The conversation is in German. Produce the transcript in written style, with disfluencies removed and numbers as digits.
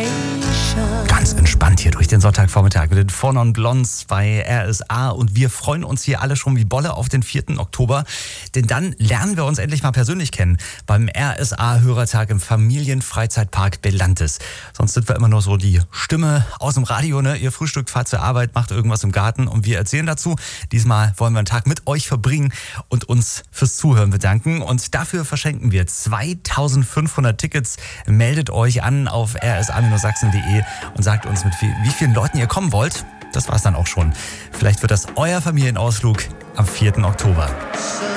Ganz entspannt hier durch den Sonntagvormittag mit den Four Non Blondes bei RSA und wir freuen uns hier alle schon wie Bolle auf den 4. Oktober, denn dann lernen wir uns endlich mal persönlich kennen beim RSA-Hörertag im Familienfreizeitpark Belantes. Sonst sind wir immer nur so die Stimme aus dem Radio, ne? Ihr frühstückt, fahrt zur Arbeit, macht irgendwas im Garten und wir erzählen dazu. Diesmal wollen wir einen Tag mit euch verbringen und uns fürs Zuhören bedanken und dafür verschenken wir 2500 Tickets. Meldet euch an auf rsa-sachsen.de und sagt uns, mit wie vielen Leuten ihr kommen wollt. Das war's dann auch schon. Vielleicht wird das euer Familienausflug am 4. Oktober.